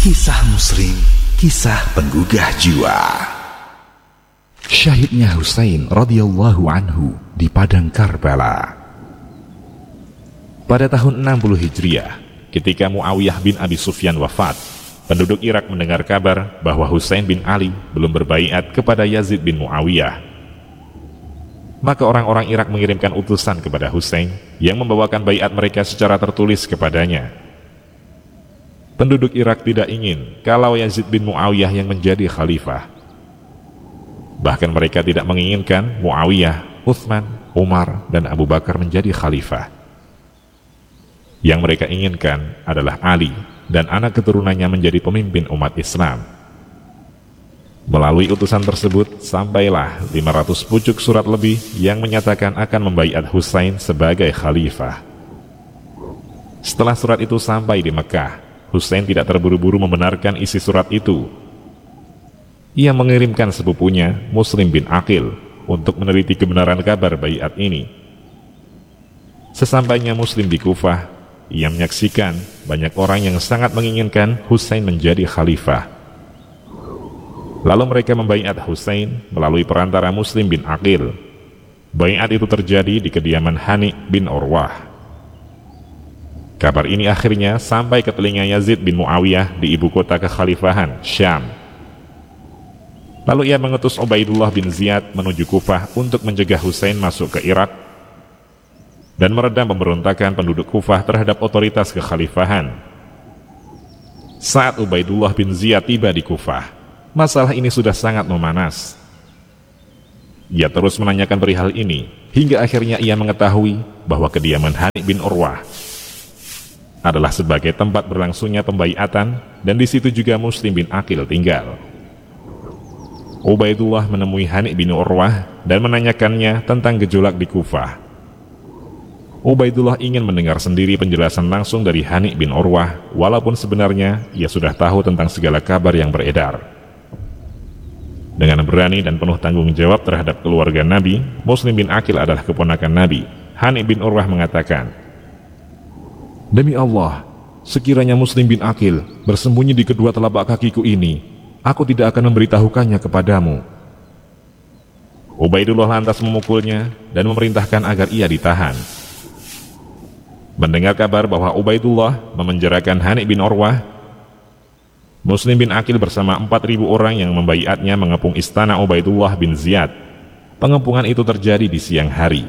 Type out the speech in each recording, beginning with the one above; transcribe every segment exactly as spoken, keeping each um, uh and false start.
Kisah Muslim, kisah penggugah jiwa. Syahidnya Husain radhiyallahu anhu di padang Karbala. Pada tahun enam puluh Hijriah, ketika Muawiyah bin Abi Sufyan wafat, penduduk Irak mendengar kabar bahwa Husain bin Ali belum berbaiat kepada Yazid bin Muawiyah. Maka orang-orang Irak mengirimkan utusan kepada Husain yang membawakan baiat mereka secara tertulis kepadanya. Penduduk Irak tidak ingin kalau Yazid bin Muawiyah yang menjadi khalifah. Bahkan mereka tidak menginginkan Muawiyah, Utsman, Umar, dan Abu Bakar menjadi khalifah. Yang mereka inginkan adalah Ali dan anak keturunannya menjadi pemimpin umat Islam. Melalui utusan tersebut, sampailah lima ratus pucuk surat lebih yang menyatakan akan membaiat Husain sebagai khalifah. Setelah surat itu sampai di Mekah, Husain tidak terburu-buru membenarkan isi surat itu. Ia mengirimkan sepupunya, Muslim bin Aqil, untuk meneliti kebenaran kabar baiat ini. Sesampainya Muslim di Kufah, ia menyaksikan banyak orang yang sangat menginginkan Husain menjadi khalifah. Lalu mereka membaiat Husain melalui perantara Muslim bin Aqil. Baiat itu terjadi di kediaman Hani bin Urwah. Kabar ini akhirnya sampai ke telinga Yazid bin Muawiyah di ibu kota kekhalifahan, Syam. Lalu ia mengutus Ubaidullah bin Ziyad menuju Kufah untuk mencegah Husain masuk ke Irak dan meredam pemberontakan penduduk Kufah terhadap otoritas kekhalifahan. Saat Ubaidullah bin Ziyad tiba di Kufah, masalah ini sudah sangat memanas. Ia terus menanyakan perihal ini, hingga akhirnya ia mengetahui bahwa kediaman Hani bin Urwah adalah sebagai tempat berlangsungnya pembaiatan, dan di situ juga Muslim bin Aqil tinggal. Ubaidullah menemui Hani bin Urwah dan menanyakannya tentang gejolak di Kufah. Ubaidullah ingin mendengar sendiri penjelasan langsung dari Hani bin Urwah, walaupun sebenarnya ia sudah tahu tentang segala kabar yang beredar. Dengan berani dan penuh tanggung jawab terhadap keluarga Nabi, Muslim bin Aqil adalah keponakan Nabi. Hani bin Urwah mengatakan, "Demi Allah, sekiranya Muslim bin Aqil bersembunyi di kedua telapak kakiku ini, aku tidak akan memberitahukannya kepadamu." Ubaidullah lantas memukulnya dan memerintahkan agar ia ditahan. Mendengar kabar bahwa Ubaidullah memenjarakan Hani bin Urwah, Muslim bin Aqil bersama empat ribu orang yang membaiatnya mengepung istana Ubaidullah bin Ziyad. Pengepungan itu terjadi di siang hari.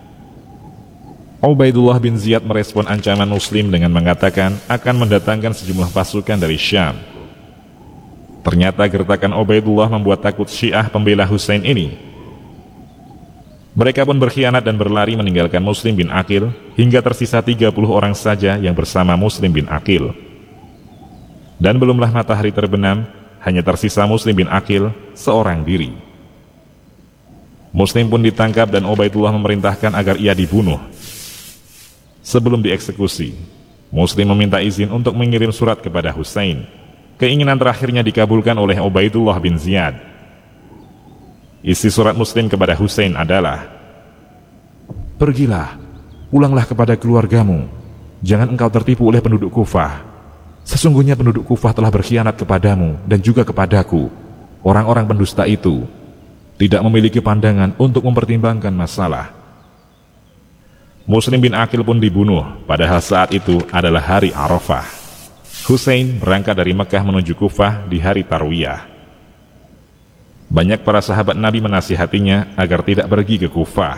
Ubaidullah bin Ziyad merespon ancaman Muslim dengan mengatakan akan mendatangkan sejumlah pasukan dari Syam. Ternyata gertakan Ubaidullah membuat takut Syiah pembela Husain ini. Mereka pun berkhianat dan berlari meninggalkan Muslim bin Aqil, hingga tersisa tiga puluh orang saja yang bersama Muslim bin Aqil. Dan belumlah matahari terbenam, hanya tersisa Muslim bin Aqil seorang diri. Muslim pun ditangkap dan Ubaidullah memerintahkan agar ia dibunuh. Sebelum dieksekusi, Muslim meminta izin untuk mengirim surat kepada Husain. Keinginan terakhirnya dikabulkan oleh Ubaidullah bin Ziyad. Isi surat Muslim kepada Husain adalah, "Pergilah, pulanglah kepada keluargamu. Jangan engkau tertipu oleh penduduk Kufah. Sesungguhnya penduduk Kufah telah berkhianat kepadamu dan juga kepadaku. Orang-orang pendusta itu tidak memiliki pandangan untuk mempertimbangkan masalah." Muslim bin Aqil pun dibunuh, padahal saat itu adalah hari Arafah. Husain berangkat dari Mekah menuju Kufah di hari Tarwiyah. Banyak para sahabat Nabi menasihatinya agar tidak pergi ke Kufah.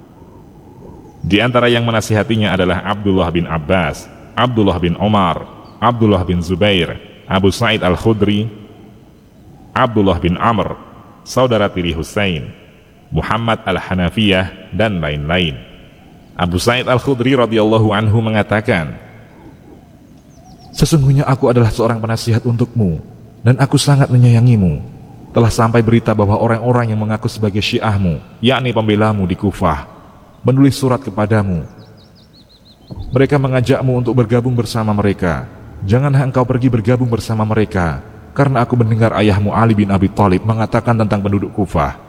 Di antara yang menasihatinya adalah Abdullah bin Abbas, Abdullah bin Omar, Abdullah bin Zubair, Abu Sa'id al-Khudri, Abdullah bin Amr, saudara tiri Husain, Muhammad al-Hanafiyah, dan lain-lain. Abu Sa'id al-Khudri radhiyallahu anhu mengatakan, "Sesungguhnya aku adalah seorang penasihat untukmu, dan aku sangat menyayangimu. Telah sampai berita bahwa orang-orang yang mengaku sebagai syiahmu, yakni pembelamu di Kufah, menulis surat kepadamu. Mereka mengajakmu untuk bergabung bersama mereka. Janganlah engkau pergi bergabung bersama mereka, karena aku mendengar ayahmu Ali bin Abi Thalib mengatakan tentang penduduk Kufah.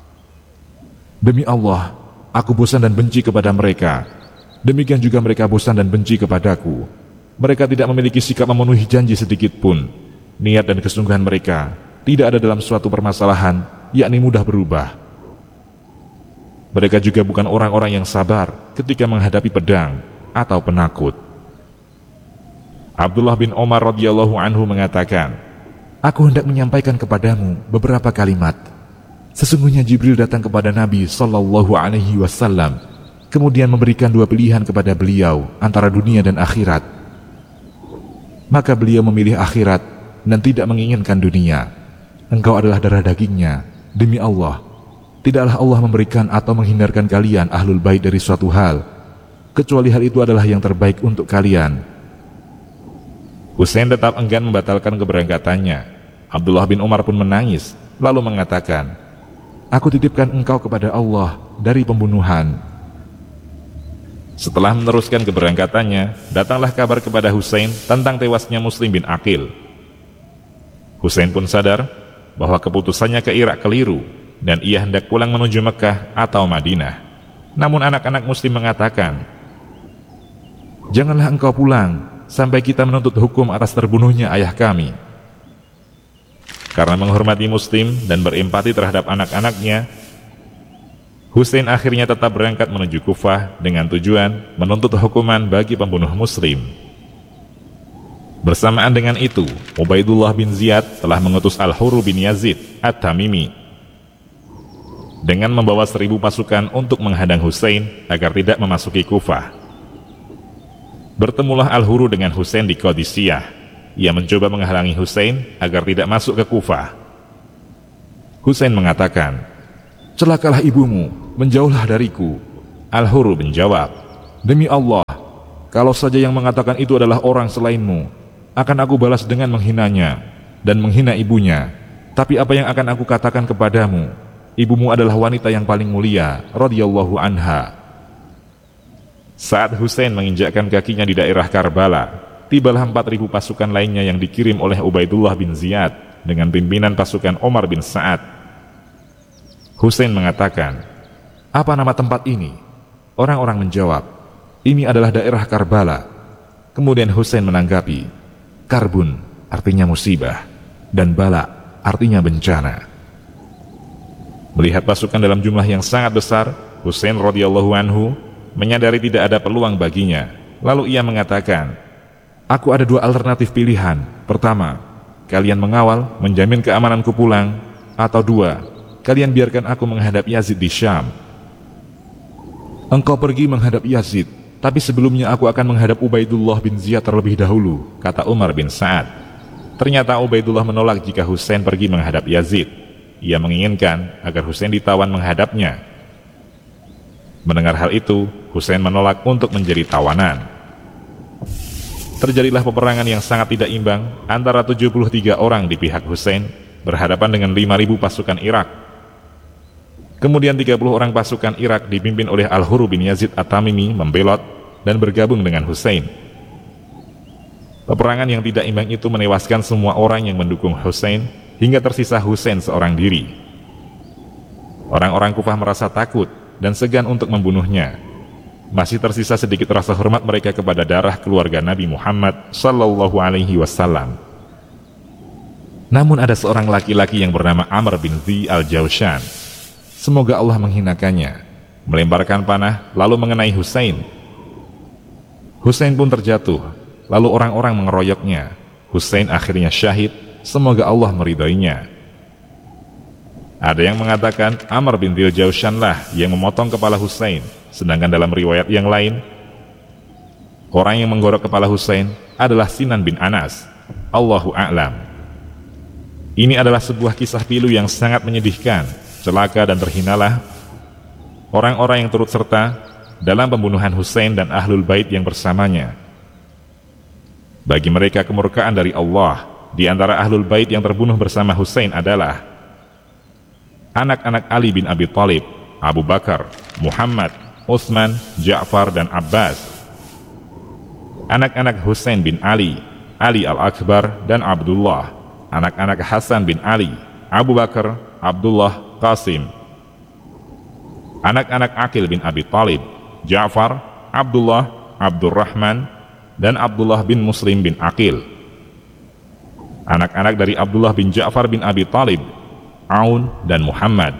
Demi Allah, aku bosan dan benci kepada mereka. Demikian juga mereka bosan dan benci kepadaku. Mereka tidak memiliki sikap memenuhi janji sedikit pun, niat dan kesungguhan mereka tidak ada dalam suatu permasalahan, yakni mudah berubah. Mereka juga bukan orang-orang yang sabar ketika menghadapi pedang atau penakut. Abdullah bin Umar radhiyallahu anhu mengatakan, "Aku hendak menyampaikan kepadamu beberapa kalimat. Sesungguhnya Jibril datang kepada Nabi sallallahu alaihi wasallam, kemudian memberikan dua pilihan kepada beliau antara dunia dan akhirat. Maka beliau memilih akhirat dan tidak menginginkan dunia. Engkau adalah darah dagingnya, demi Allah, tidaklah Allah memberikan atau menghindarkan kalian ahlul bait dari suatu hal, kecuali hal itu adalah yang terbaik untuk kalian." Husain tetap enggan membatalkan keberangkatannya. Abdullah bin Umar pun menangis, lalu mengatakan, "Aku titipkan engkau kepada Allah dari pembunuhan." Setelah meneruskan keberangkatannya, datanglah kabar kepada Husain tentang tewasnya Muslim bin Aqil. Husain pun sadar bahwa keputusannya ke Irak keliru dan ia hendak pulang menuju Mekah atau Madinah. Namun anak-anak Muslim mengatakan, "Janganlah engkau pulang sampai kita menuntut hukum atas terbunuhnya ayah kami." Karena menghormati Muslim dan berempati terhadap anak-anaknya, Husain akhirnya tetap berangkat menuju Kufah dengan tujuan menuntut hukuman bagi pembunuh Muslim. Bersamaan dengan itu, Ubaidullah bin Ziyad telah mengutus Al-Hurr bin Yazid At-Tamimi dengan membawa seribu pasukan untuk menghadang Husain agar tidak memasuki Kufah. Bertemulah Al-Hurr dengan Husain di Qadisiyah. Ia mencoba menghalangi Husain agar tidak masuk ke Kufah. Husain mengatakan, "Celakalah ibumu, menjauhlah dariku." Al-Hurr menjawab, "Demi Allah, kalau saja yang mengatakan itu adalah orang selainmu, akan aku balas dengan menghinanya dan menghina ibunya. Tapi apa yang akan aku katakan kepadamu? Ibumu adalah wanita yang paling mulia, radhiyallahu anha." Saat Husain menginjakkan kakinya di daerah Karbala, tibalah empat ribu pasukan lainnya yang dikirim oleh Ubaidullah bin Ziyad dengan pimpinan pasukan Omar bin Sa'ad. Husain mengatakan, "Apa nama tempat ini?" Orang-orang menjawab, "Ini adalah daerah Karbala." Kemudian Husain menanggapi, "Karbun artinya musibah dan bala artinya bencana." Melihat pasukan dalam jumlah yang sangat besar, Husain radhiyallahu anhu menyadari tidak ada peluang baginya. Lalu ia mengatakan, "Aku ada dua alternatif pilihan. Pertama, kalian mengawal, menjamin keamananku pulang. Atau dua, kalian biarkan aku menghadap Yazid di Syam." "Engkau pergi menghadap Yazid, tapi sebelumnya aku akan menghadap Ubaidullah bin Ziyad terlebih dahulu," kata Umar bin Sa'ad. Ternyata Ubaidullah menolak jika Husain pergi menghadap Yazid. Ia menginginkan agar Husain ditawan menghadapnya. Mendengar hal itu, Husain menolak untuk menjadi tawanan. Terjadilah peperangan yang sangat tidak imbang antara tujuh puluh tiga orang di pihak Husain berhadapan dengan lima ribu pasukan Irak. Kemudian tiga puluh orang pasukan Irak dipimpin oleh Al-Hurr bin Yazid At-Tamimi membelot dan bergabung dengan Husain. Peperangan yang tidak imbang itu menewaskan semua orang yang mendukung Husain hingga tersisa Husain seorang diri. Orang-orang Kufah merasa takut dan segan untuk membunuhnya. Masih tersisa sedikit rasa hormat mereka kepada darah keluarga Nabi Muhammad sallallahu alaihi wasallam. Namun ada seorang laki-laki yang bernama Amr bin Zi al-Jawshan. Semoga Allah menghinakannya, melemparkan panah lalu mengenai Husain. Husain pun terjatuh, lalu orang-orang mengeroyoknya. Husain akhirnya syahid, semoga Allah meridainya. Ada yang mengatakan Amr bin Zi al-Jawshan lah yang memotong kepala Husain, sedangkan dalam riwayat yang lain, orang yang menggorok kepala Husain adalah Sinan bin Anas. Allahu a'lam. Ini adalah sebuah kisah pilu yang sangat menyedihkan. Celaka dan terhinalah orang-orang yang turut serta dalam pembunuhan Husain dan ahlul bait yang bersamanya. Bagi mereka kemurkaan dari Allah. Di antara ahlul bait yang terbunuh bersama Husain adalah anak-anak Ali bin Abi Thalib, Abu Bakar, Muhammad, Utsman, Ja'far, dan Abbas. Anak-anak Husain bin Ali, Ali al-Akbar, dan Abdullah. Anak-anak Hasan bin Ali, Abu Bakar, Abdullah, Qasim. Anak-anak Aqil bin Abi Thalib, Ja'far, Abdullah, Abdurrahman, dan Abdullah bin Muslim bin Aqil. anak-anak dari Abdullah bin Ja'far bin Abi Thalib, Aun dan Muhammad.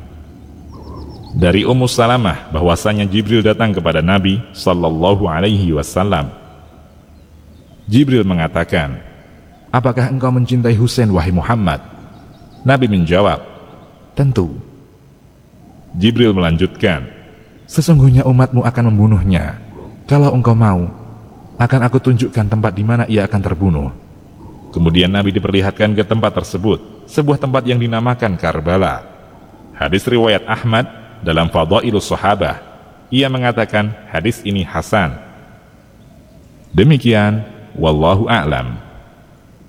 Dari Ummu Salamah bahwasanya Jibril datang kepada Nabi sallallahu alaihi wasallam. Jibril mengatakan, "Apakah engkau mencintai Husain wahai Muhammad?" Nabi menjawab, "Tentu." Jibril melanjutkan, "Sesungguhnya umatmu akan membunuhnya. Kalau engkau mau, akan aku tunjukkan tempat di mana ia akan terbunuh." Kemudian Nabi diperlihatkan ke tempat tersebut, sebuah tempat yang dinamakan Karbala. Hadis riwayat Ahmad dalam Fadailus Sahabah. Ia mengatakan hadis ini hasan. Demikian, wallahu a'lam.